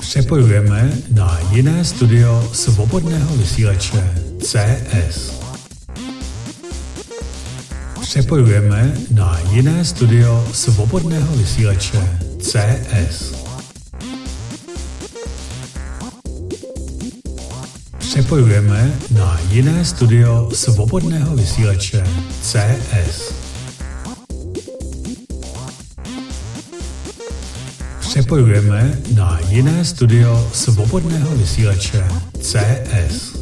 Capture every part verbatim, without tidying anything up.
Přepojujeme na jiné studio svobodného vysílače C S. Přepojujeme na jiné studio svobodného vysílače C S. Přepojujeme na jiné studio svobodného vysílače C S. Přepojujeme na jiné studio svobodného vysílače C S.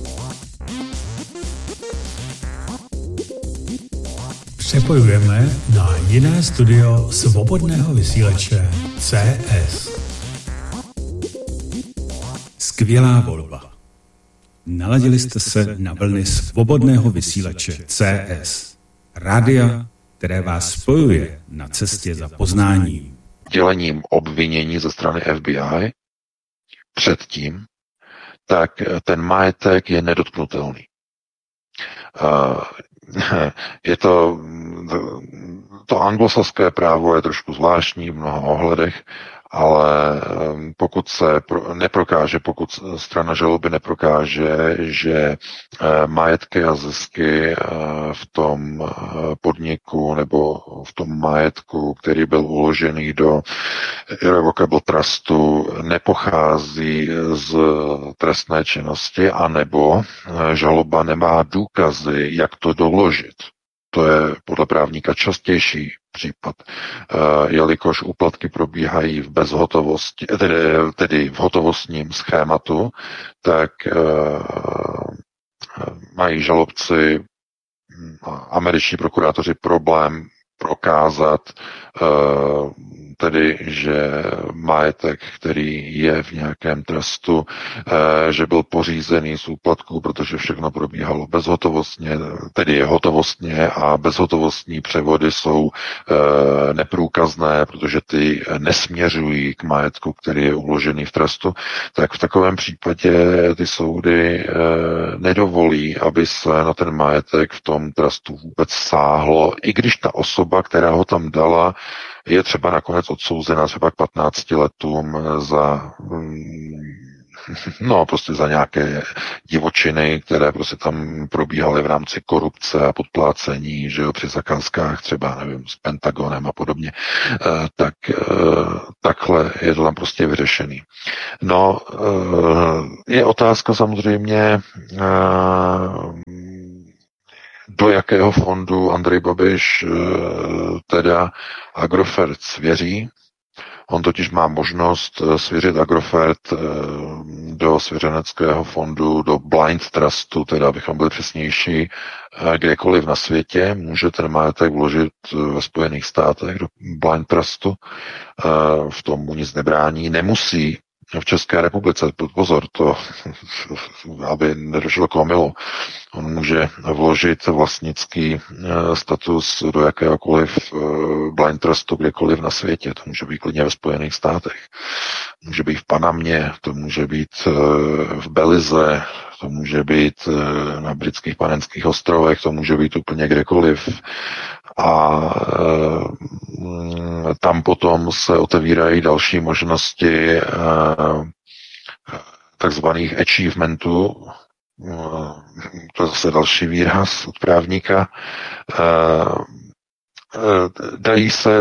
Přepojujeme na jiné studio svobodného vysílače C S. Skvělá volba. Naladili jste se na vlny svobodného vysílače C S. Rádia, které vás spojuje na cestě za poznáním. Dělením obvinění ze strany F B I předtím, tak ten majetek je nedotknutelný. Je to, to anglosaské právo je trošku zvláštní v mnoha ohledech, ale pokud se neprokáže, pokud strana žaloby neprokáže, že majetky a zisky v tom podniku nebo v tom majetku, který byl uložený do irrevocable trustu, nepochází z trestné činnosti, anebo žaloba nemá důkazy, jak to doložit. To je podle právníka častější případ, jelikož úplatky probíhají v bezhotovosti, tedy, tedy v hotovostním schématu, tak mají žalobci, američtí prokurátoři problém prokázat tedy, že majetek, který je v nějakém trustu, že byl pořízený z úplatků, protože všechno probíhalo bezhotovostně, tedy je hotovostně a bezhotovostní převody jsou neprůkazné, protože ty nesměřují k majetku, který je uložený v trustu, tak v takovém případě ty soudy nedovolí, aby se na ten majetek v tom trustu vůbec sáhlo, i když ta osoba, která ho tam dala, je třeba nakonec odsouzena třeba k patnácti letům za no prostě za nějaké divočiny, které prostě tam probíhaly v rámci korupce a podplácení, že jo, při zakázkách třeba, nevím, s Pentagonem a podobně, e, tak e, takhle je to tam prostě vyřešený. No, e, je otázka samozřejmě, e, do jakého fondu Andrej Babiš teda Agrofert svěří. On totiž má možnost svěřit Agrofert do svěřeneckého fondu, do blind trustu, teda abychom byli přesnější, kdekoliv na světě. Může ten majetek vložit ve Spojených státech do blind trustu. V tom mu nic nebrání. Nemusí v České republice, pozor, to, aby nedošlo k omylu, on může vložit vlastnický status do jakéhokoliv blind trustu kdekoliv na světě. To může být klidně ve Spojených státech, může být v Panamě, to může být v Belize, to může být na britských Panenských ostrovech, to může být úplně kdekoliv. A e, tam potom se otevírají další možnosti e, takzvaných achievementů, e, to je zase další výraz od právníka, e, e, dají se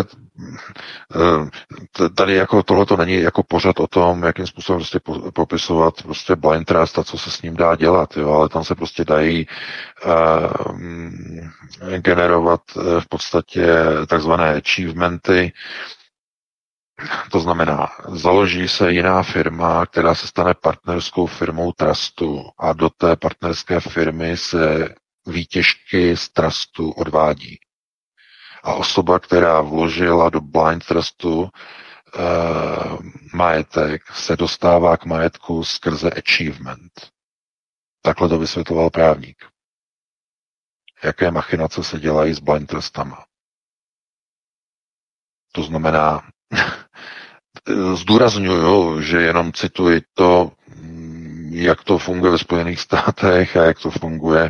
tady jako tohleto není jako pořad o tom, jakým způsobem prostě popisovat prostě blind trust a co se s ním dá dělat, jo, ale tam se prostě dají uh, generovat uh, v podstatě takzvané achievementy. To znamená, založí se jiná firma, která se stane partnerskou firmou trustu a do té partnerské firmy se výtěžky z trustu odvádí. A osoba, která vložila do blind trustu e, majetek, se dostává k majetku skrze achievement. Takhle to vysvětloval právník. Jaké machinace se dělají s blind trustama. To znamená, zdůrazňuju, že jenom cituji to, jak to funguje ve Spojených státech a jak to funguje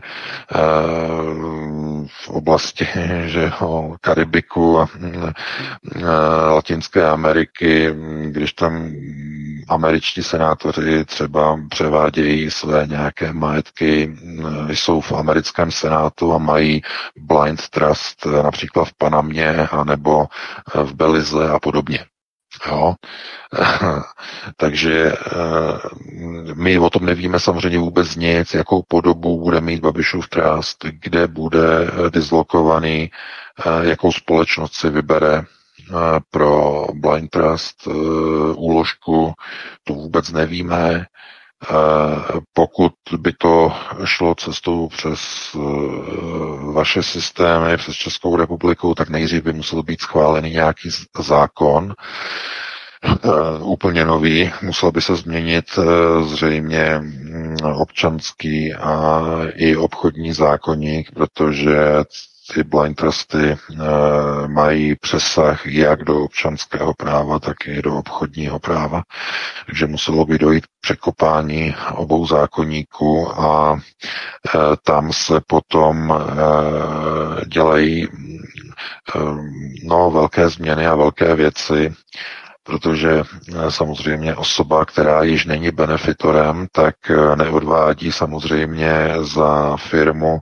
v oblasti že jo, Karibiku a Latinské Ameriky, když tam američtí senátoři třeba převádějí své nějaké majetky, jsou v americkém senátu a mají blind trust například v Panamě anebo v Belize a podobně. Jo? Takže my o tom nevíme samozřejmě vůbec nic, jakou podobu bude mít Babišův trust, kde bude dislokovaný, jakou společnost si vybere pro blind trust úložku, to vůbec nevíme. Pokud by to šlo cestou přes vaše systémy, přes Českou republiku, tak nejdřív by musel být schválený nějaký zákon, úplně nový, musel by se změnit zřejmě občanský a i obchodní zákoník, protože ty blind trusty e, mají přesah jak do občanského práva, tak i do obchodního práva. Takže muselo by dojít k překopání obou zákoníků a e, tam se potom e, dělají e, no, velké změny a velké věci, protože samozřejmě osoba, která již není benefitorem, tak neodvádí samozřejmě za firmu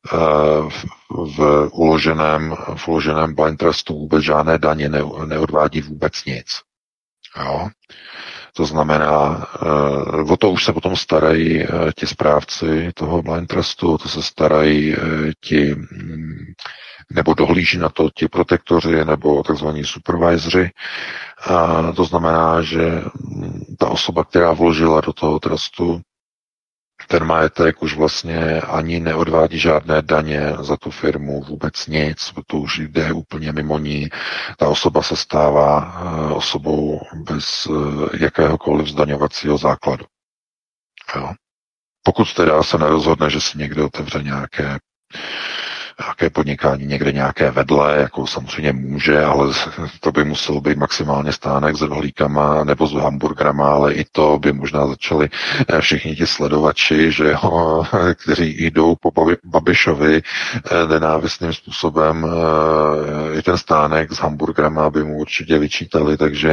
v uloženém, v uloženém blind trustu vůbec žádné daně, ne, neodvádí vůbec nic. Jo? To znamená, o to už se potom starají ti správci toho blind trustu, o to se starají ti, nebo dohlíží na to ti protektoři nebo takzvaní supervisoři. A to znamená, že ta osoba, která vložila do toho trustu ten majetek, už vlastně ani neodvádí žádné daně za tu firmu, vůbec nic, to už jde úplně mimo ní. Ta osoba se stává osobou bez jakéhokoliv zdaňovacího základu. Jo. Pokud teda se nerozhodne, že si někdo otevře nějaké nějaké podnikání někde nějaké vedle, jako samozřejmě může, ale to by muselo být maximálně stánek s rohlíkama nebo s hamburgerama, ale i to by možná začali všichni ti sledovači, že jo, kteří jdou po Babišovi nenávistným způsobem, i ten stánek s hamburgerama by mu určitě vyčítali, takže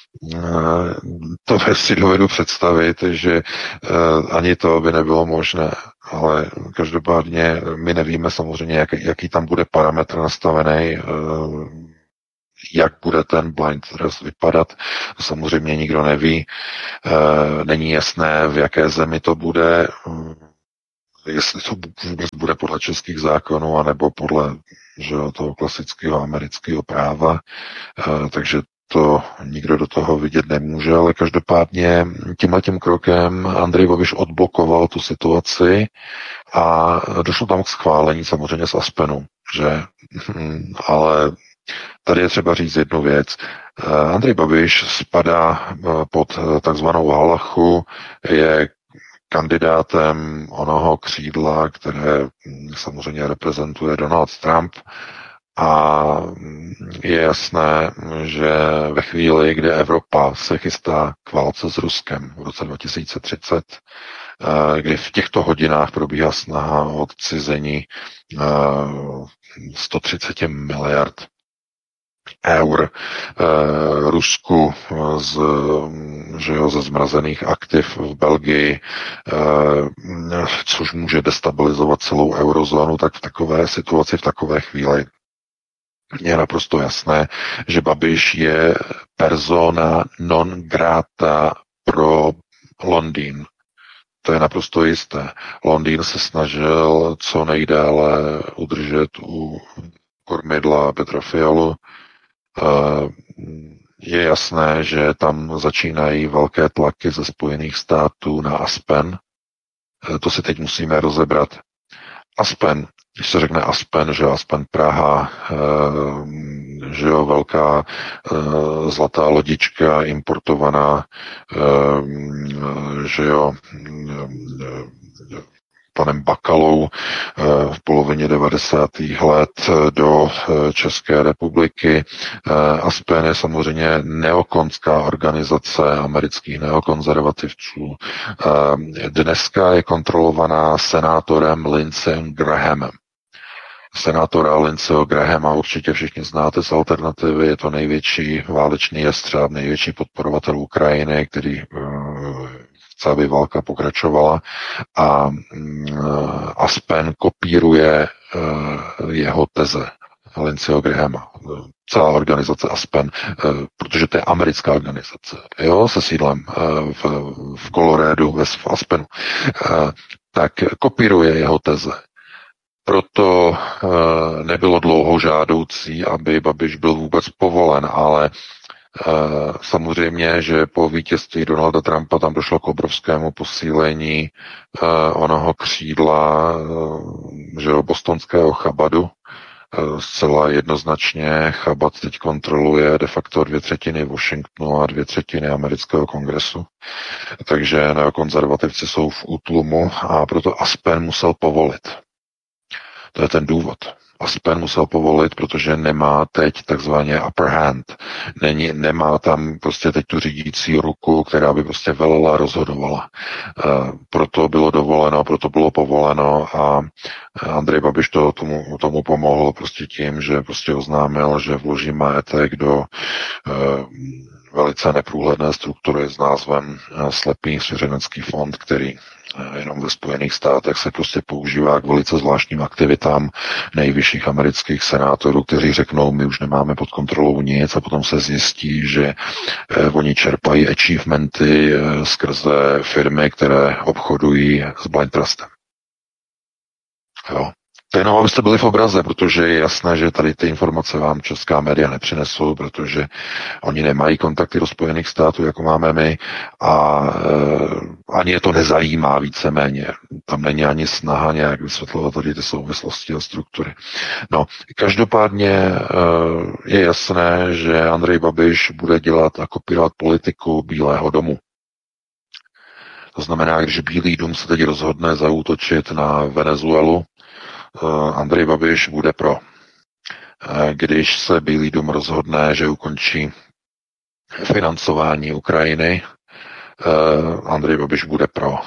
to si dovedu představit, že ani to by nebylo možné, ale každopádně my nevíme samozřejmě, jak, jaký tam bude parametr nastavený, jak bude ten blind trust vypadat, to samozřejmě nikdo neví, není jasné, v jaké zemi to bude, jestli to vůbec bude podle českých zákonů, anebo podle že, toho klasického amerického práva, takže to nikdo do toho vidět nemůže, ale každopádně tímhletím krokem Andrej Babiš odblokoval tu situaci a došlo tam k schválení samozřejmě z Aspenu, že? Ale tady je třeba říct jednu věc. Andrej Babiš spadá pod takzvanou halachu, je kandidátem onoho křídla, které samozřejmě reprezentuje Donald Trump, a je jasné, že ve chvíli, kdy Evropa se chystá k válce s Ruskem v roce dva tisíce třicet, kdy v těchto hodinách probíhá snaha o odcizení sto třicet miliard eur Rusku z, že jo, ze zmrazených aktiv v Belgii, což může destabilizovat celou eurozónu, tak v takové situaci, v takové chvíli je naprosto jasné, že Babiš je persona non grata pro Londýn. To je naprosto jisté. Londýn se snažil co nejdéle udržet u kormidla Petra Fialu. Je jasné, že tam začínají velké tlaky ze Spojených států na Aspen. To si teď musíme rozebrat. Aspen, když se řekne Aspen, že Aspen Praha, že jo, velká zlatá lodička importovaná, že jo, panem Bakalou v polovině devadesátých let do České republiky. Aspen je samozřejmě neokonská organizace amerických neokonzervativců. Dneska je kontrolovaná senátorem Lindseyem Grahamem. Senátora Lindseyho Grahama určitě všichni znáte z Alternativy, je to největší válečný jestřáb, největší podporovatel Ukrajiny, který aby válka pokračovala a Aspen kopíruje jeho teze Lindseyho Grahama. Celá organizace Aspen, protože to je americká organizace, jo, se sídlem v, v Coloradu, v Aspenu, tak kopíruje jeho teze. Proto nebylo dlouho žádoucí, aby Babiš byl vůbec povolen, ale samozřejmě, že po vítězství Donalda Trumpa tam došlo k obrovskému posílení onoho křídla, že jo, bostonského Chabadu. Zcela jednoznačně Chabad teď kontroluje de facto dvě třetiny Washingtonu a dvě třetiny amerického kongresu. Takže neokonzervativci jsou v útlumu a proto Aspen musel povolit. To je ten důvod. Aspen musel povolit, protože nemá teď takzvaně upper hand. Není, nemá tam prostě teď tu řídící ruku, která by prostě velela, rozhodovala. E, proto bylo dovoleno, proto bylo povoleno a Andrej Babiš to, tomu, tomu pomohl prostě tím, že prostě oznámil, že vloží majetek do e, velice neprůhledné struktury s názvem Slepý svěřenecký fond, který jenom ve Spojených státech se prostě používá k velice zvláštním aktivitám nejvyšších amerických senátorů, kteří řeknou, my už nemáme pod kontrolou nic a potom se zjistí, že eh, oni čerpají achievementy eh, skrze firmy, které obchodují s blind trustem. Jo. To jenom, abyste byli v obraze, protože je jasné, že tady ty informace vám česká média nepřinesou, protože oni nemají kontakty do Spojených států, jako máme my, a e, ani je to nezajímá víceméně. Tam není ani snaha nějak vysvětlovat tady ty souvislosti a struktury. No, každopádně e, je jasné, že Andrej Babiš bude dělat a kopírovat politiku Bílého domu. To znamená, když Bílý dům se teď rozhodne zaútočit na Venezuelu, Andrej Babiš bude pro. Když se Bílý dům rozhodne, že ukončí financování Ukrajiny, Andrej Babiš bude pro.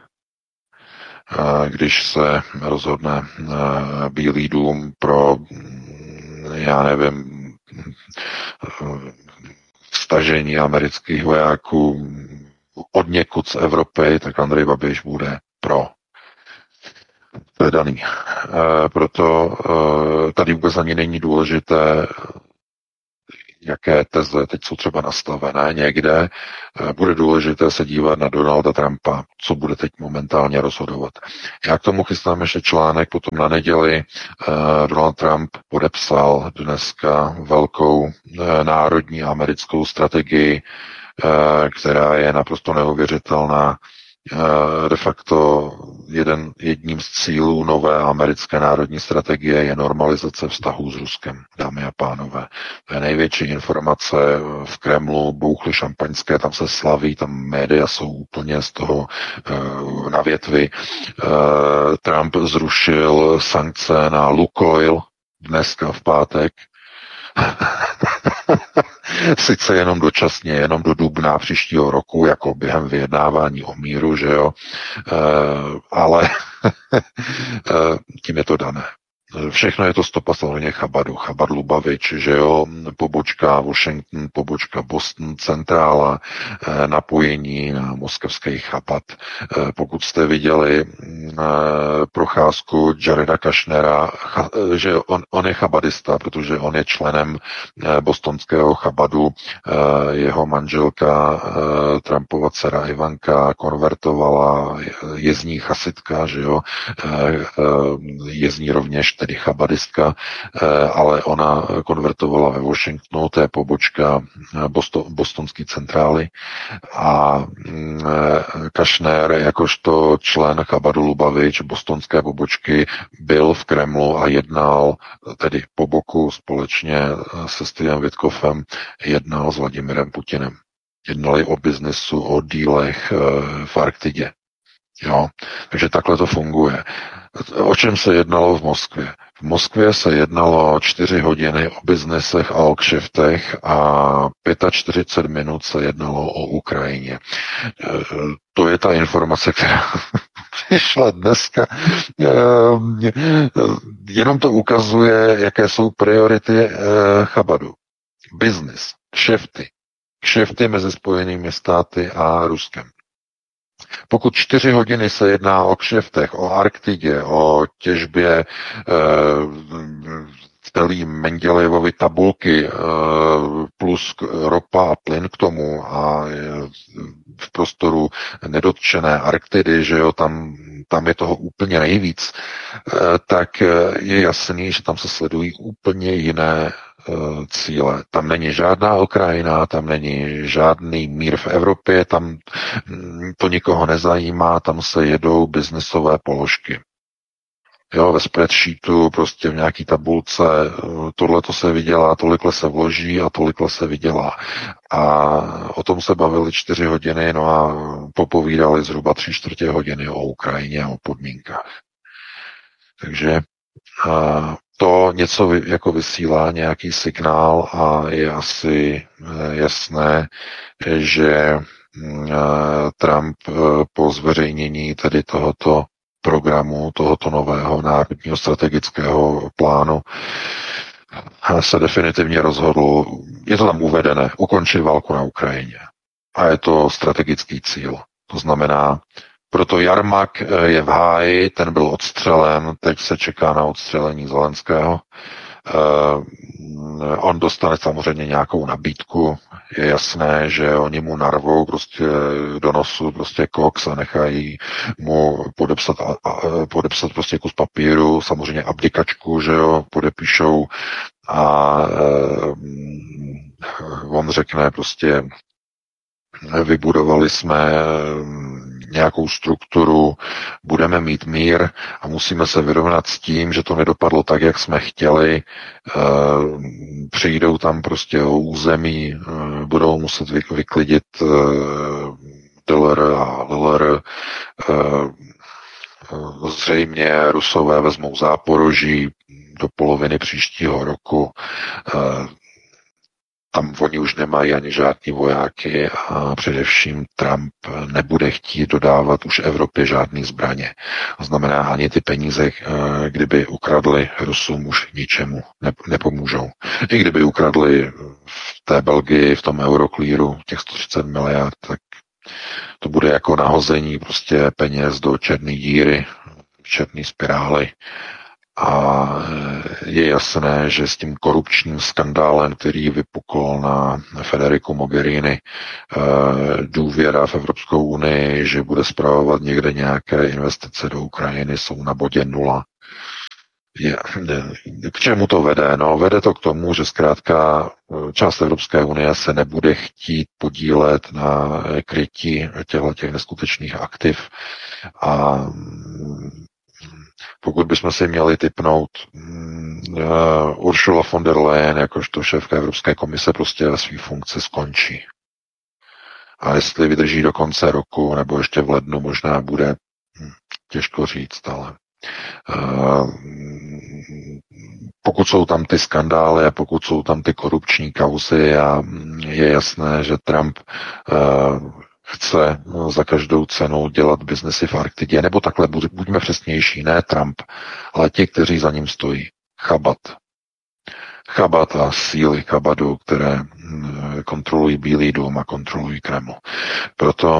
Když se rozhodne Bílý dům pro, já nevím, stažení amerických vojáků od někud z Evropy, tak Andrej Babiš bude pro. To je daný. E, proto e, tady vůbec ani není důležité, jaké teze teď jsou třeba nastavené někde. E, bude důležité se dívat na Donalda Trumpa, co bude teď momentálně rozhodovat. Já k tomu chystám ještě článek, potom na neděli e, Donald Trump podepsal dneska velkou e, národní americkou strategii, e, která je naprosto neuvěřitelná. De facto jeden, jedním z cílů nové americké národní strategie je normalizace vztahů s Ruskem, dámy a pánové. To je největší informace v Kremlu, bouchly šampaňské, tam se slaví, tam média jsou úplně z toho uh, na větvi. Uh, Trump zrušil sankce na Lukoil dneska v pátek. Sice jenom dočasně, jenom do dubna příštího roku, jako během vyjednávání o míru, že jo, e, ale tím je to dané. Všechno je to stopa samozřejmě Chabadu, Chabad Lubavič, že jo, pobočka Washington, pobočka Boston, centrála, napojení na moskevský Chabad. Pokud jste viděli procházku Jareda Kushnera, že on, on je chabadista, protože on je členem bostonského Chabadu, jeho manželka Trumpova dcera Ivanka konvertovala, jezdní chasitka, že jo, jezdní rovněž tedy chabadistka, ale ona konvertovala ve Washingtonu, to je pobočka bostonské centrály, a Kushner jakožto člen Chabadu Lubavič bostonské pobočky byl v Kremlu a jednal, tedy po boku společně se Stevem Witkofem, jednal s Vladimirem Putinem. Jednali o biznesu, o dílech v Arktidě. Jo, takže takhle to funguje. O čem se jednalo v Moskvě? V Moskvě se jednalo čtyři hodiny o biznesech a o kšeftech a čtyřicet pět minut se jednalo o Ukrajině. To je ta informace, která přišla dneska. Jenom to ukazuje, jaké jsou priority Chabadu. Biznis, kšefty. Kšefty mezi Spojenými státy a Ruskem. Pokud čtyři hodiny se jedná o kšeftech, o Arktidě, o těžbě e, celý Mendelejevovy tabulky e, plus ropa a plyn k tomu a e, v prostoru nedotčené Arktidy, že jo, tam, tam je toho úplně nejvíc, e, tak je jasný, že tam se sledují úplně jiné cíle. Tam není žádná Ukrajina, tam není žádný mír v Evropě, tam to nikoho nezajímá, tam se jedou biznesové položky. Jo, ve spreadsheetu, prostě v nějaký tabulce, tohle to se vydělá, tolikle se vloží a tolikle se vydělá. A o tom se bavili čtyři hodiny, no a popovídali zhruba tři čtvrtě hodiny o Ukrajině a o podmínkách. Takže a to něco jako vysílá nějaký signál a je asi jasné, že Trump po zveřejnění tedy tohoto programu, tohoto nového národního strategického plánu se definitivně rozhodl, je to tam uvedené, ukončit válku na Ukrajině. A je to strategický cíl. To znamená, proto Jarmak je v háji, ten byl odstřelen, teď se čeká na odstřelení Zelenského. Uh, on dostane samozřejmě nějakou nabídku, je jasné, že oni mu narvou prostě do nosu prostě koks a nechají mu podepsat, a, a, podepsat prostě kus papíru, samozřejmě abdikačku, že jo, podepíšou a uh, on řekne prostě vybudovali jsme nějakou strukturu, budeme mít mír a musíme se vyrovnat s tím, že to nedopadlo tak, jak jsme chtěli. Přijdou tam prostě o území, budou muset vyklidit D L R a L L R. Zřejmě Rusové vezmou Záporoží do poloviny příštího roku. Tam oni už nemají ani žádní vojáky a především Trump nebude chtít dodávat už Evropě žádný zbraně. To znamená, ani ty peníze, kdyby ukradli Rusům, už ničemu nepomůžou. I kdyby ukradli v té Belgii, v tom Euroclearu těch sto třicet miliard, tak to bude jako nahození prostě peněz do černé díry, černé spirály. A je jasné, že s tím korupčním skandálem, který vypukl na Federiku Mogherini, důvěra v Evropskou unii, že bude spravovat někde nějaké investice do Ukrajiny, jsou na bodě nula. Je, k čemu to vede? No, vede to k tomu, že zkrátka část Evropské unie se nebude chtít podílet na krytí těchto těch neskutečných aktiv a pokud bychom si měli tipnout, uh, Ursula von der Leyen, jakožto šéfka Evropské komise, prostě ve své funkci skončí. A jestli vydrží do konce roku, nebo ještě v lednu, možná bude hm, těžko říct, ale uh, pokud jsou tam ty skandály a pokud jsou tam ty korupční kauzy a je jasné, že Trump uh, chce za každou cenu dělat biznesy v Arktidě, nebo takhle, buďme přesnější, ne Trump, ale ti, kteří za ním stojí. Chabat. Chabat a síly Chabadu, které kontrolují Bílý dům a kontrolují Kreml. Proto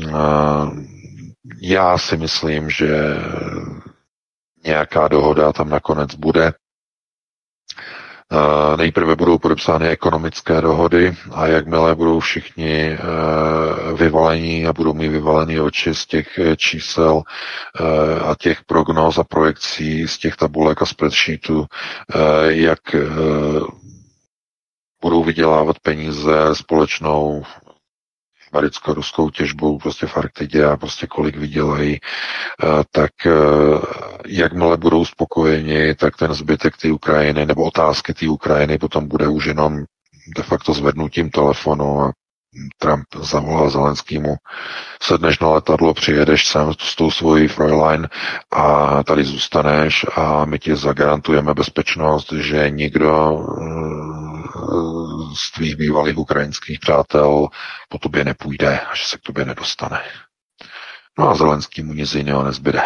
já si myslím, že nějaká dohoda tam nakonec bude. Uh, nejprve budou podepsány ekonomické dohody a jakmile budou všichni uh, vyvalení a budou mít vyvalený oči z těch čísel uh, a těch prognóz a projekcí z těch tabulek a spreadsheetů, uh, jak uh, budou vydělávat peníze společnou americko-ruskou těžbou prostě v Arktidě a prostě kolik vydělají, tak jakmile budou spokojeni, tak ten zbytek té Ukrajiny nebo otázky té Ukrajiny potom bude už jenom de facto zvednutím telefonu a Trump zavolá Zelenskýmu, sedneš na letadlo, přijedeš sem s tou svojí Fräulein a tady zůstaneš a my ti zagarantujeme bezpečnost, že nikdo z tvých bývalých ukrajinských přátel po tobě nepůjde a že se k tobě nedostane. No a Zelenskýmu nic jiného nezbyde.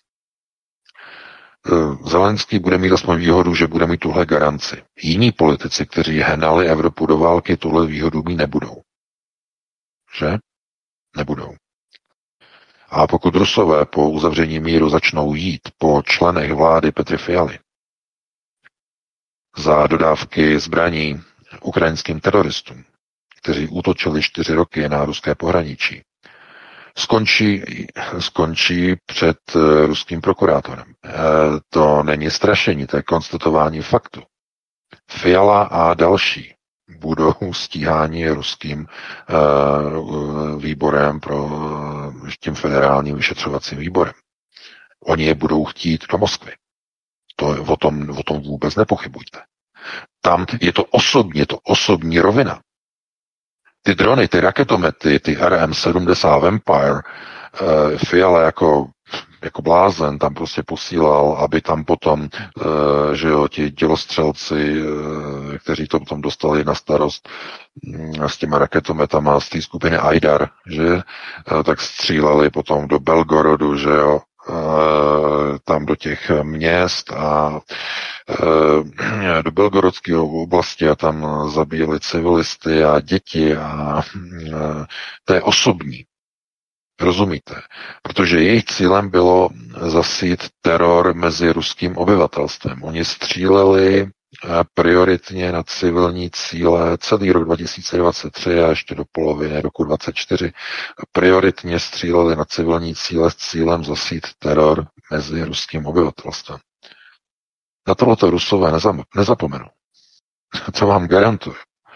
Zelenský bude mít aspoň výhodu, že bude mít tuhle garanci. Jiní politici, kteří hnali Evropu do války, tuhle výhodu mít nebudou. Že? Nebudou. A pokud Rusové po uzavření míru začnou jít po členech vlády Petry Fialy za dodávky zbraní ukrajinským teroristům, kteří útočili čtyři roky na ruské pohraničí, skončí, skončí před ruským prokurátorem. E, to není strašení, to je konstatování faktu. Fiala a další budou stíháni ruským e, výborem pro tím federálním vyšetřovacím výborem. Oni je budou chtít do Moskvy. To, o, tom, o tom vůbec nepochybujte. Tam je to osobní, je to osobní rovina. Ty drony, ty raketomety, ty R M sedmdesát Vampire, uh, Fiala jako, jako blázen tam prostě posílal, aby tam potom, uh, že jo, ti dělostřelci, uh, kteří to potom dostali na starost um, s těma raketometama z té skupiny Aidar, že, uh, tak stříleli potom do Belgorodu, že jo, tam do těch měst a do Belgorodské oblasti a tam zabíjeli civilisty a děti a to je osobní. Rozumíte? Protože jejich cílem bylo zasít teror mezi ruským obyvatelstvem. Oni stříleli prioritně na civilní cíle celý rok dva tisíce dvacet tři a ještě do poloviny roku dvacet čtyři prioritně stříleli na civilní cíle s cílem zasít teror mezi ruským obyvatelstvem. Na tohleto Rusové nezapomenou. To vám garantuju.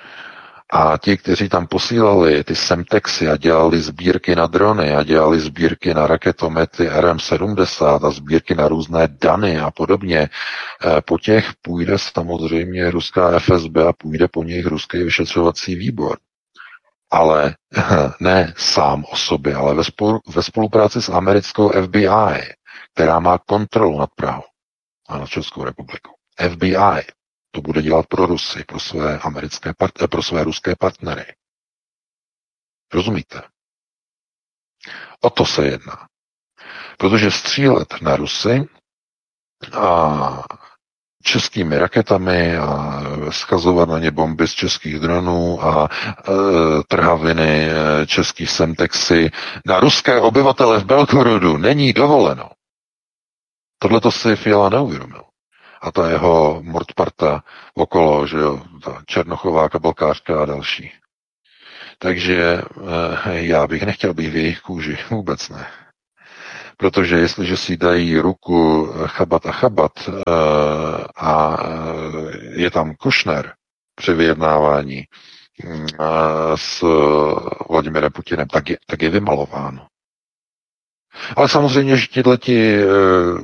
A ti, kteří tam posílali ty semtexy a dělali sbírky na drony a dělali sbírky na raketomety R M sedmdesát a sbírky na různé dany a podobně, po těch půjde samozřejmě ruská F S B a půjde po nich ruský vyšetřovací výbor. Ale ne sám o sobě, ale ve, spolu, ve spolupráci s americkou F B I, která má kontrolu nad Prahou a nad Českou republikou. F B I to bude dělat pro Rusy, pro své americké part- pro své ruské partnery. Rozumíte? O to se jedná. Protože střílet na Rusy a českými raketami a schazovat na ně bomby z českých dronů a e, trhaviny e, českých semtexy na ruské obyvatele v Belgorodu není dovoleno. Tohle to si Fiala neuvědomil. A ta jeho mordparta okolo, že jo, ta Černochová, kabelkářka a další. Takže e, já bych nechtěl být v jejich kůži, vůbec ne. Protože jestliže si dají ruku Chabat a Chabat e, a je tam Kušner při vyjednávání e, s Vladimirem Putinem, tak je, tak je vymalováno. Ale samozřejmě, že těhleti e,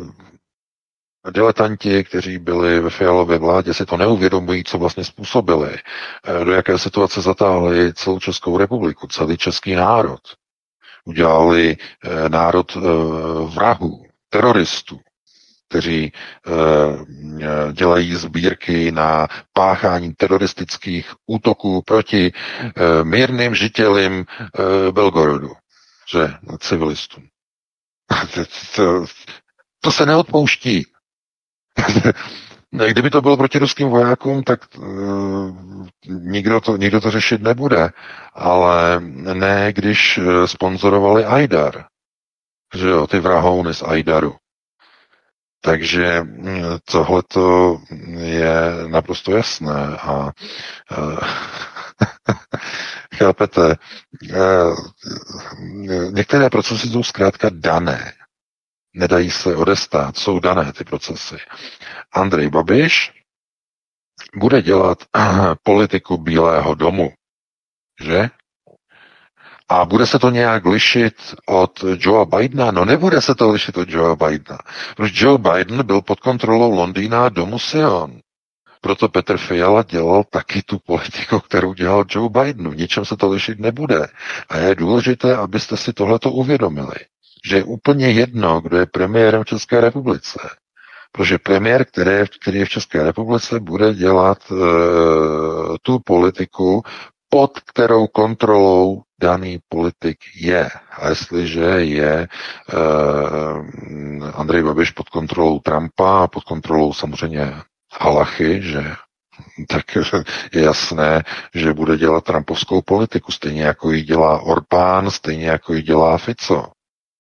diletanti, kteří byli ve Fialově vládě, si to neuvědomují, co vlastně způsobili, e, do jaké situace zatáhli celou Českou republiku, celý český národ. Udělali e, národ e, vrahů, teroristů, kteří e, dělají sbírky na páchání teroristických útoků proti e, mírným žitelům e, Belgorodu, že civilistům. to, to, to se neodpouští. Kdyby to bylo proti ruským vojákům, tak uh, nikdo, to, nikdo to řešit nebude. Ale ne, když sponzorovali Aidar. Že jo, ty vrahouny z Aidaru. Takže tohleto je naprosto jasné. A uh, chápete, uh, některé procesy jsou zkrátka dané. Nedají se odestát, jsou dané ty procesy. Andrej Babiš bude dělat politiku Bílého domu, že? A bude se to nějak lišit od Joea Bidena? No nebude se to lišit od Joea Bidena. Protože Joe Biden byl pod kontrolou Londýna a domu Sion. Proto Petr Fiala dělal taky tu politiku, kterou dělal Joe Biden. V ničem se to lišit nebude. A je důležité, abyste si tohleto uvědomili. Že je úplně jedno, kdo je premiérem v České republice. Protože premiér, který je, který je v České republice, bude dělat e, tu politiku, pod kterou kontrolou daný politik je. A jestliže je e, Andrej Babiš pod kontrolou Trumpa a pod kontrolou samozřejmě Halachy, že tak je jasné, že bude dělat trumpovskou politiku, stejně jako ji dělá Orbán, stejně jako ji dělá Fico.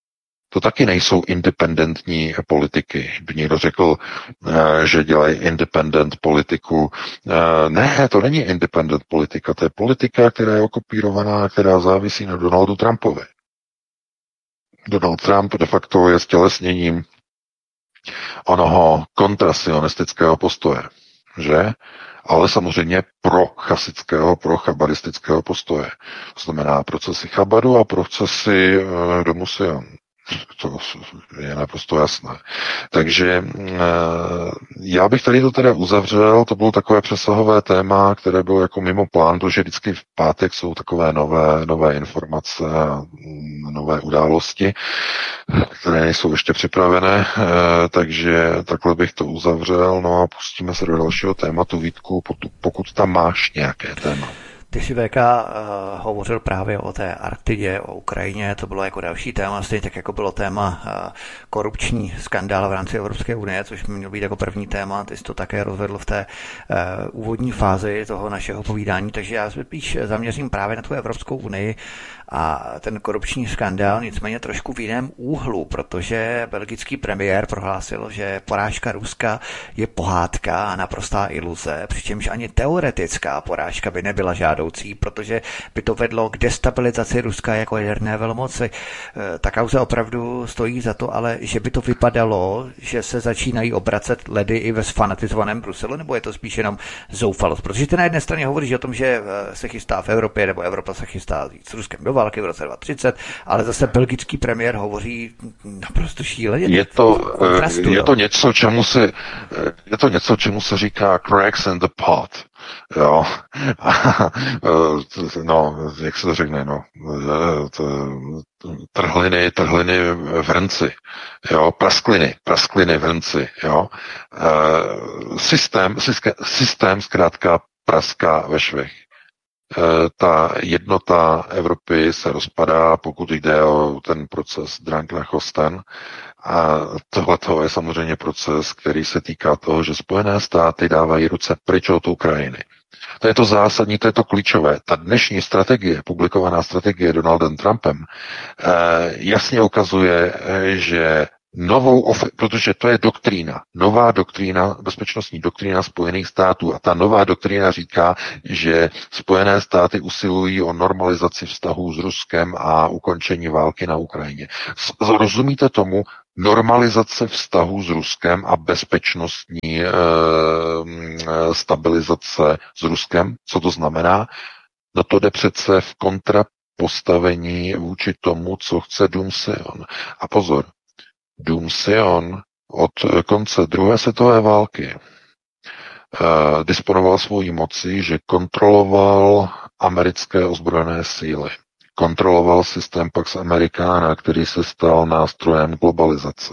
To taky nejsou independentní politiky. By někdo řekl, že dělají independent politiku. Ne, to není independent politika, to je politika, která je okopírovaná, která závisí na Donaldu Trumpovi. Donald Trump de facto je stělesněním onoho kontrasionistického postoje, že? Ale samozřejmě pro chasického, pro chabaristického postoje. To znamená procesy Chabadu a procesy e, domu Sion. To je naprosto jasné. Takže já bych tady to teda uzavřel, to bylo takové přesahové téma, které bylo jako mimo plán, protože vždycky v pátek jsou takové nové, nové informace a nové události, které nejsou ještě připravené, takže takhle bych to uzavřel, no a pustíme se do dalšího tématu. Vítku, pokud tam máš nějaké téma. Ty jsi V K uh, hovořil právě o té Arktidě, o Ukrajině, to bylo jako další téma, stejně tak jako bylo téma uh, korupční skandál v rámci Evropské unie, což mělo být jako první téma, ty jsi to také rozvedl v té uh, úvodní fázi toho našeho povídání, takže já se spíš zaměřím právě na tu Evropskou unii a ten korupční skandál, nicméně trošku v jiném úhlu, protože belgický premiér prohlásil, že porážka Ruska je pohádka a naprostá iluze, přičemž ani teoretická porážka by nebyla žádoucí, protože by to vedlo k destabilizaci Ruska jako jaderné velmoci. Ta kauza opravdu stojí za to, ale že by to vypadalo, že se začínají obracet ledy i ve sfanatizovaném Bruselu, nebo je to spíš jenom zoufalost? Protože ty na jedné straně hovoříš o tom, že se chystá v Evropě, nebo Evropa se chystá s Ruskem do války v roce dva tisíce třicet, ale zase belgický premiér hovoří naprosto šíleně. Je to, je to něco, čemu se, je to něco, čemu se říká cracks in the pot. Jo. No, jak se to řekne, no. Trhliny, trhliny v hrnci. Jo, praskliny, praskliny v hrnci, jo. Systém, systém zkrátka praská ve švech. Ta jednota Evropy se rozpadá, pokud jde o ten proces Drang-Lechosten. A tohleto je samozřejmě proces, který se týká toho, že Spojené státy dávají ruce pryč od Ukrajiny. To je to zásadní, to je to klíčové. Ta dnešní strategie, publikovaná strategie Donaldem Trumpem, jasně ukazuje, že novou, protože to je doktrína, nová doktrína, bezpečnostní doktrína Spojených států a ta nová doktrína říká, že Spojené státy usilují o normalizaci vztahů s Ruskem a ukončení války na Ukrajině. Rozumíte tomu? Normalizace vztahů s Ruskem a bezpečnostní e, stabilizace s Ruskem. Co to znamená? No to jde přece v kontrapostavení vůči tomu, co chce Dům Sion. A pozor, Dům Sion od konce druhé světové války e, disponoval svojí mocí, že kontroloval americké ozbrojené síly. Kontroloval systém Pax Americana, který se stal nástrojem globalizace.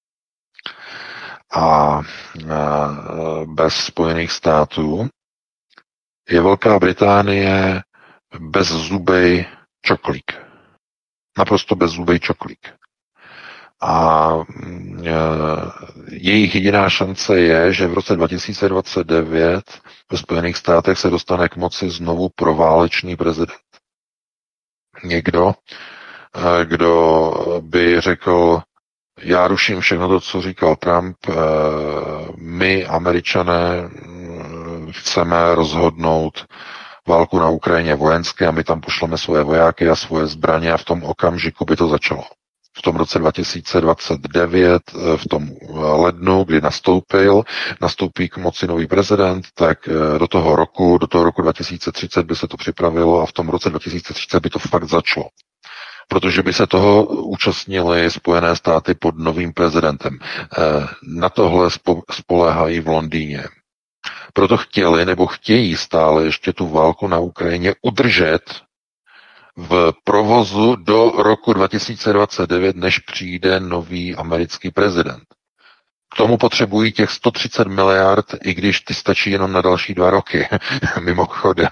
A, a bez Spojených států je Velká Británie bezzubej čoklík. Naprosto bezzubej čoklík. A e, jejich jediná šance je, že v roce dva tisíce dvacet devět ve Spojených státech se dostane k moci znovu proválečný prezident. Někdo, kdo by řekl, já ruším všechno to, co říkal Trump, my, Američané, chceme rozhodnout válku na Ukrajině vojenské a my tam pošleme svoje vojáky a svoje zbraně a v tom okamžiku by to začalo. V tom roce dva tisíce dvacet devět, v tom lednu, kdy nastoupil, nastoupí k moci nový prezident, tak do toho roku, do toho roku dva tisíce třicet by se to připravilo a v tom roce dva tisíce třicet by to fakt začalo. Protože by se toho účastnili Spojené státy pod novým prezidentem. Na tohle spoléhají v Londýně. Proto chtěli nebo chtějí stále ještě tu válku na Ukrajině udržet v provozu do roku dva tisíce dvacet devět, než přijde nový americký prezident. K tomu potřebují těch sto třicet miliard, i když ty stačí jenom na další dva roky. Mimochodem.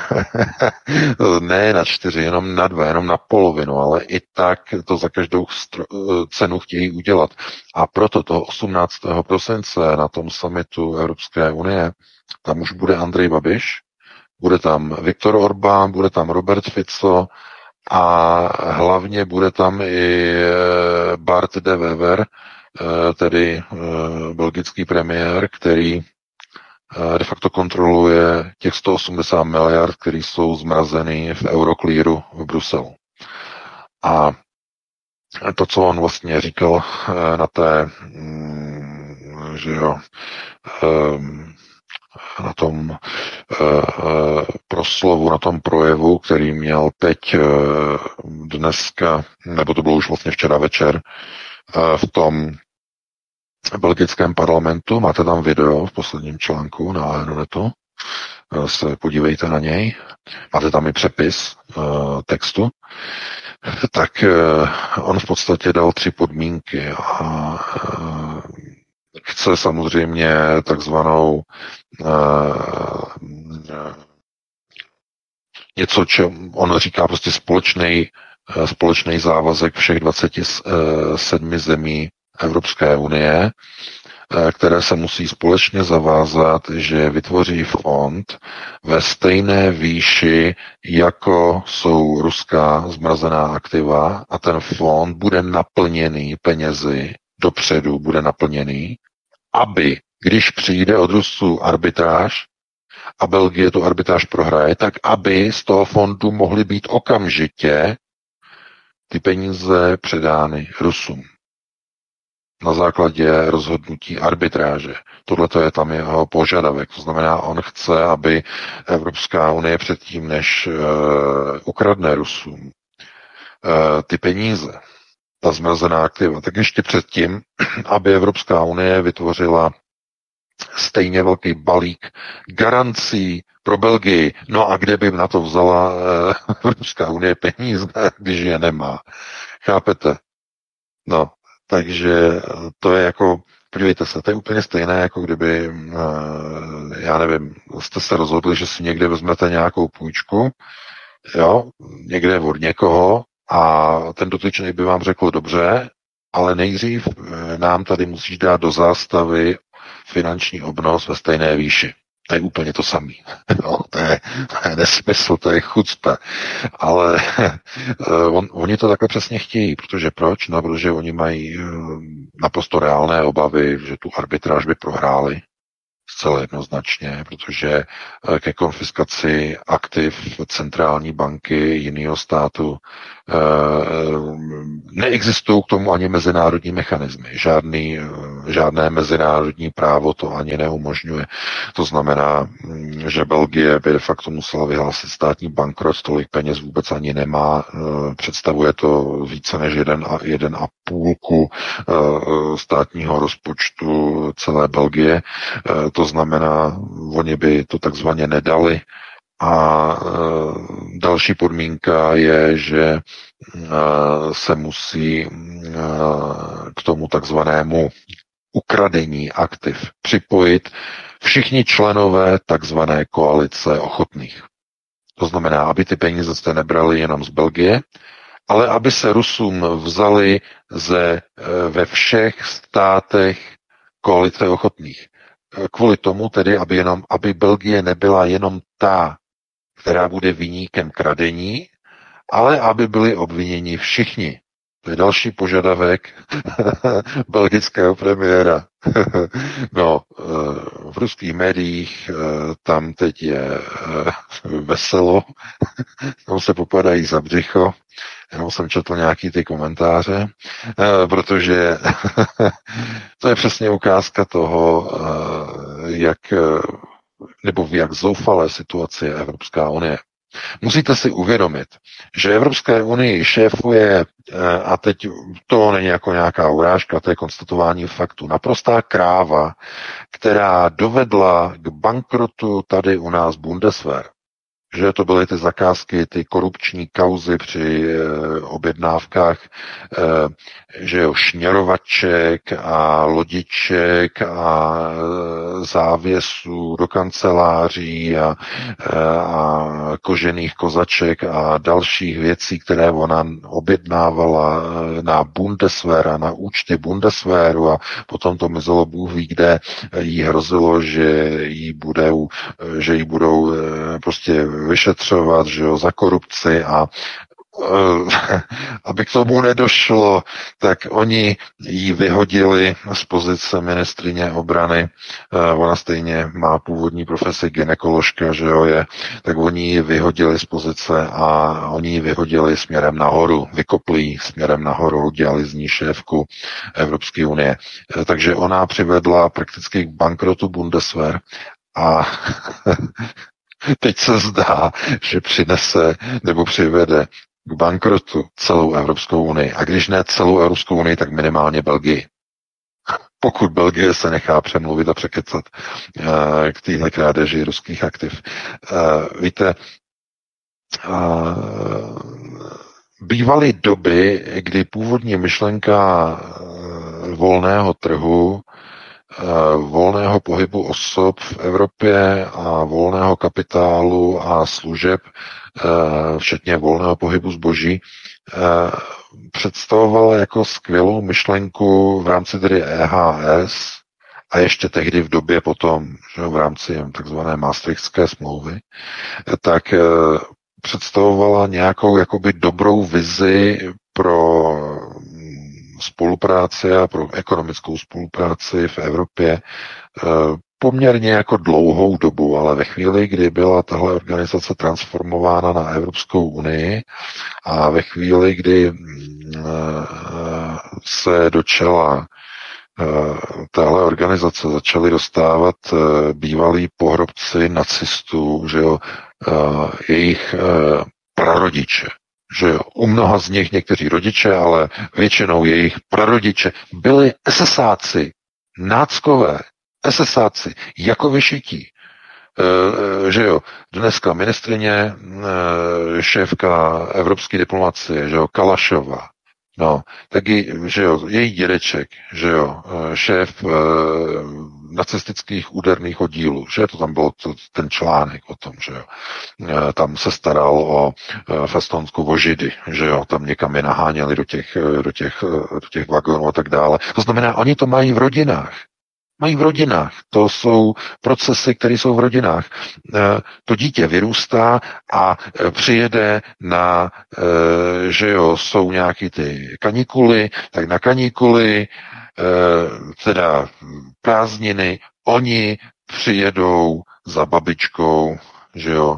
Ne na čtyři, jenom na dva, jenom na polovinu, ale i tak to za každou stro- cenu chtějí udělat. A proto toho osmnáctého prosince na tom summitu Evropské unie, tam už bude Andrej Babiš, bude tam Viktor Orbán, bude tam Robert Fico a hlavně bude tam i Bart de Wever, tedy belgický premiér, který de facto kontroluje těch sto osmdesát miliard, které jsou zmrazeny v Euroclearu v Bruselu. A to, co on vlastně říkal na té, že jo, na tom proslovu, na tom projevu, který měl teď dneska, nebo to bylo už vlastně včera večer, v tom belgickém parlamentu, máte tam video v posledním článku na Aeronetu, se podívejte na něj, máte tam i přepis textu, tak on v podstatě dal tři podmínky a chce samozřejmě takzvanou něco, čo on říká prostě společný společný závazek všech dvaceti sedmi zemí Evropské unie, které se musí společně zavázat, že vytvoří fond ve stejné výši, jako jsou ruská zmrazená aktiva, a ten fond bude naplněný penězi, dopředu bude naplněný, aby, když přijde od Rusů arbitráž a Belgie tu arbitráž prohraje, tak aby z toho fondu mohly být okamžitě ty peníze předány Rusům na základě rozhodnutí arbitráže. Tohle je tam jeho požadavek. To znamená, on chce, aby Evropská unie předtím, než uh, ukradne Rusům uh, ty peníze, ta zmrazená aktiva, tak ještě předtím, aby Evropská unie vytvořila stejně velký balík garancí pro Belgii. No a kde by na to vzala uh, Evropská unie peníze, když je nemá? Chápete? No, takže to je jako, podívejte se, to je úplně stejné, jako kdyby, já nevím, jste se rozhodli, že si někde vezmete nějakou půjčku, jo, někde od někoho a ten dotyčný by vám řekl dobře, ale nejdřív nám tady musíš dát do zástavy finanční obnos ve stejné výši. To je úplně to samé. No, to, je, to je nesmysl, to je chucpe. Ale on, oni to takhle přesně chtějí, protože proč? No, protože oni mají naprosto reálné obavy, že tu arbitráž by prohráli zcela jednoznačně, protože ke konfiskaci aktiv centrální banky jiného státu neexistují k tomu ani mezinárodní mechanismy. Žádný, žádné mezinárodní právo to ani neumožňuje. To znamená, že Belgie by de facto musela vyhlásit státní bankrot, tolik peněz vůbec ani nemá, představuje to více než jeden a, jeden a půlku státního rozpočtu celé Belgie. To znamená, oni by to takzvaně nedali. A e, další podmínka je, že e, se musí e, k tomu takzvanému ukradení aktiv připojit všichni členové takzvané koalice ochotných. To znamená, aby ty peníze jste nebrali jenom z Belgie, ale aby se Rusům vzali ze, e, ve všech státech koalice ochotných. Kvůli tomu tedy, aby, jenom, aby Belgie nebyla jenom ta, která bude viníkem kradení, ale aby byli obviněni všichni. To je další požadavek belgického premiéra. No, v ruských médiích tam teď je veselo, tam se popadají za břicho, jenom jsem četl nějaký ty komentáře, protože to je přesně ukázka toho, jak, nebo v jak zoufalé situaci je Evropská unie. Musíte si uvědomit, že Evropské unii šéfuje, a teď to není jako nějaká urážka, to je konstatování faktu, naprostá kráva, která dovedla k bankrotu tady u nás Bundeswehr. Že to byly ty zakázky, ty korupční kauzy při e, objednávkách, e, že jo, šněrovaček a lodiček a e, závěsů do kanceláří a, e, a kožených kozaček a dalších věcí, které ona objednávala na Bundeswehr a na účty Bundeswehru a potom to mizelo Bůh ví, kde jí hrozilo, že jí budou, že jí budou e, prostě vyšetřovat, že jo, za korupci a aby k tomu nedošlo, tak oni ji vyhodili z pozice ministryně obrany. Ona stejně má původní profesi gynekoložka, že jo, je, tak oni ji vyhodili z pozice a oni ji vyhodili směrem nahoru, vykopli ji směrem nahoru, dělali z ní šéfku Evropské unie. Takže ona přivedla prakticky k bankrotu Bundeswehr a teď se zdá, že přinese nebo přivede k bankrotu celou Evropskou unii. A když ne celou Evropskou unii, tak minimálně Belgii. Pokud Belgie se nechá přemluvit a překecat uh, k téhle krádeži ruských aktiv. Uh, víte, uh, bývaly doby, kdy původní myšlenka uh, volného trhu, uh, volného pohybu osob v Evropě a volného kapitálu a služeb, včetně volného pohybu zboží, představovala jako skvělou myšlenku v rámci tedy E H S a ještě tehdy v době potom, že v rámci takzvané Maastrichtské smlouvy, tak představovala nějakou jakoby dobrou vizi pro spolupráci a pro ekonomickou spolupráci v Evropě poměrně jako dlouhou dobu, ale ve chvíli, kdy byla tahle organizace transformována na Evropskou unii a ve chvíli, kdy se do čela téhle organizace začali dostávat bývalí pohrobci nacistů, že jo, jejich prarodiče, že jo, u mnoha z nich někteří rodiče, ale většinou jejich prarodiče byli esesáci, náckové, esesáci, jako vyšití. E, že jo, dneska ministrině, e, šéfka evropské diplomacie, že jo, Kalašová, no, taky, že jo, její dědeček, že jo, šéf e, nacistických úderných oddílů, že to tam bylo to, ten článek o tom, že jo, e, tam se staral o e, Festonskou vožidy, že jo, tam někam je naháněli do těch, do těch, do těch vagonů a tak dále. To znamená, oni to mají v rodinách. Mají v rodinách. To jsou procesy, které jsou v rodinách. To dítě vyrůstá a přijede na, že jo, jsou nějaký ty kanikuly, tak na kanikuly, teda prázdniny, oni přijedou za babičkou, že jo,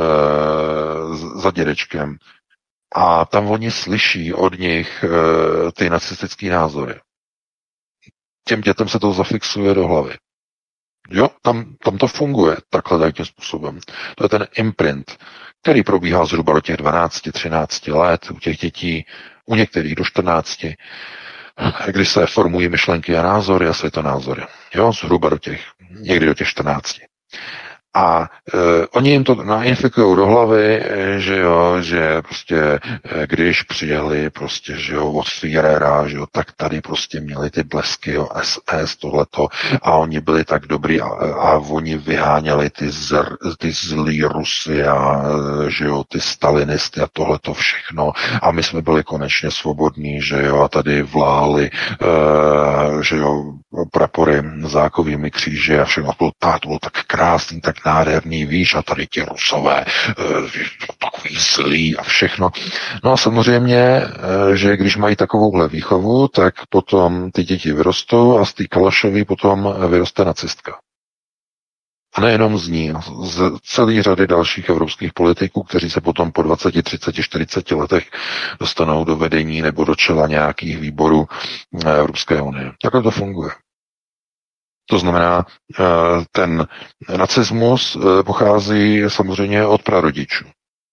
za dědečkem. A tam oni slyší od nich ty nacistické názory. Těm dětem se to zafixuje do hlavy. Jo, tam, tam to funguje takhle tím způsobem. To je ten imprint, který probíhá zhruba do těch dvanácti třinácti let u těch dětí, u některých do čtrnácti, kdy se formují myšlenky a názory a světonázory. Jo, zhruba do těch, někdy do těch čtrnácti. A e, oni jim to nainfikují do hlavy, že jo, že prostě, když přijeli prostě, že jo, od Führera, že jo, tak tady prostě měli ty blesky, jo, S S, tohleto, a oni byli tak dobrý a, a oni vyháněli ty, zr, ty zlý Rusy a, že jo, ty stalinisty a tohleto všechno a my jsme byli konečně svobodní, že jo, a tady vláli, e, že jo, prapory zákovými kříži a všechno, to bylo tak, to bylo tak krásný, tak nádherný, víš, a tady ti Rusové, takový zlý a všechno. No a samozřejmě, že když mají takovouhle výchovu, tak potom ty děti vyrostou a z té Kalašovy potom vyroste nacistka. A nejenom z ní, z celé řady dalších evropských politiků, kteří se potom po dvaceti, třiceti, čtyřiceti letech dostanou do vedení nebo do čela nějakých výborů Evropské unie. Takhle to funguje. To znamená, ten nacismus pochází samozřejmě od prarodičů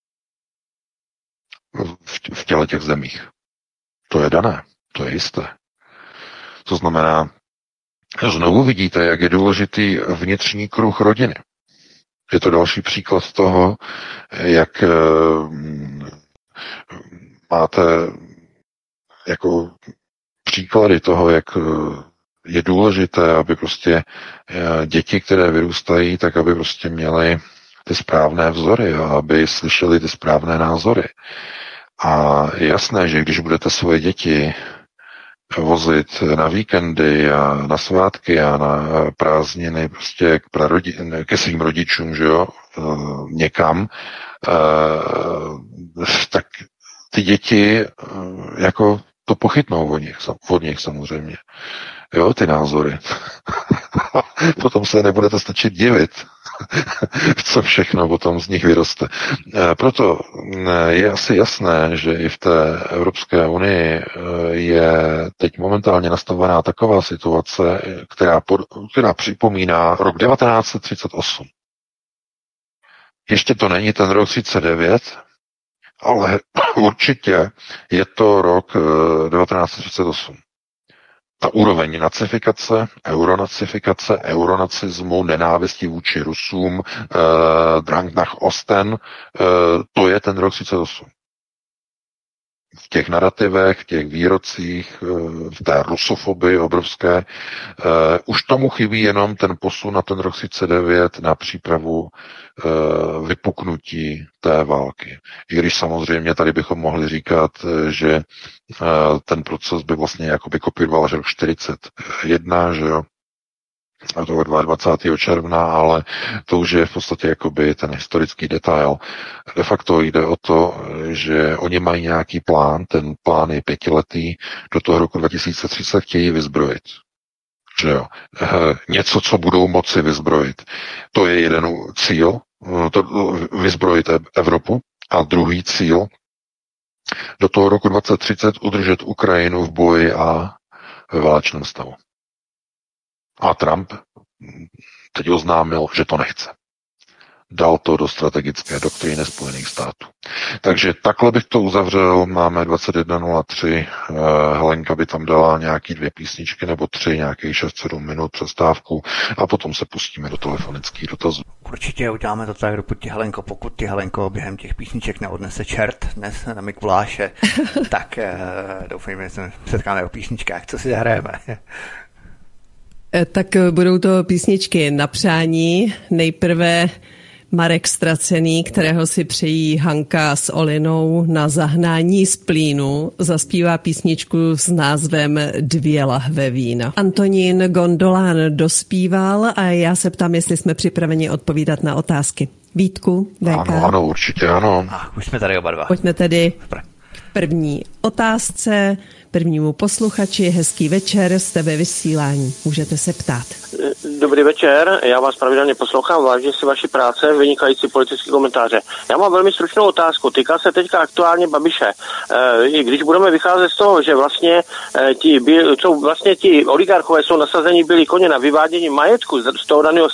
v těle těch zemích. To je dané, to je jisté. To znamená, znovu vidíte, jak je důležitý vnitřní kruh rodiny. Je to další příklad toho, jak máte jako příklady toho, jak je důležité, aby prostě děti, které vyrůstají, tak aby prostě měly ty správné vzory, jo, aby slyšeli ty správné názory. A je jasné, že když budete svoje děti vozit na víkendy a na svátky a na prázdniny prostě k prarodi- ke svým rodičům, že jo, někam, tak ty děti jako to pochytnou od nich, od nich samozřejmě. Jo, ty názory. Potom se nebudete stačit divit, co všechno potom z nich vyroste. Proto je asi jasné, že i v té Evropské unii je teď momentálně nastavená taková situace, která, pod, která připomíná rok devatenáct set třicet osm. Ještě to není ten rok třicet devět, ale určitě je to rok devatenáct set třicet osm. Ta úroveň nacifikace, euronacifikace, euronacismu, nenávisti vůči Rusům, eh, Drang nach Osten, eh, to je ten rok třicet osm. V těch narrativech, v těch výrocích, v té rusofobii obrovské, už tomu chybí jenom ten posun na ten rok třicet devět na přípravu vypuknutí té války. I když samozřejmě tady bychom mohli říkat, že ten proces by vlastně jakoby kopíroval až rok čtyřicet jedna, že jo, a toho dvacátého druhého června, ale to už je v podstatě jakoby ten historický detail. De facto jde o to, že oni mají nějaký plán, ten plán je pětiletý, do toho roku dva tisíce třicet chtějí vyzbrojit. Že jo? Něco, co budou moci vyzbrojit. To je jeden cíl, to vyzbrojit Evropu, a druhý cíl, do toho roku dvacet třicet udržet Ukrajinu v boji a ve válečném stavu. A Trump teď oznámil, že to nechce. Dal to do strategické doktríny Spojených států. Takže takhle bych to uzavřel. Máme dvacet jedna nula tři. Helenka by tam dala nějaký dvě písničky nebo tři, nějakých šest sedm minut přestávku a potom se pustíme do telefonických dotazů. Určitě uděláme to tak, dokud ti Helenko, pokud ti Helenko během těch písniček neodnese čert dnes na Mikuláše, tak doufejme, že se setkáme o písničkách. Co si zahrajeme? Tak budou to písničky na přání. Nejprve Marek Ztracený, kterého si přejí Hanka s Olinou na zahnání z plínu, zaspívá písničku s názvem Dvě lahve vína. Antonín Gondolán dospíval a já se ptám, jestli jsme připraveni odpovídat na otázky. Vítku, V K? Ano, ano, určitě ano. A už jsme tady oba dva. Pojďme tedy k první otázce. Prvnímu posluchači, hezký večer, jste ve vysílání, můžete se ptát. Dobrý večer, já vás pravidelně poslouchám, vážím si vaší práce, vynikající politické komentáře. Já mám velmi stručnou otázku, týká se teďka aktuálně Babiše. E, když budeme vycházet z toho, že vlastně e, ti, jsou vlastně ti oligarchové jsou nasazení byli koně na vyvádění majetku z toho daného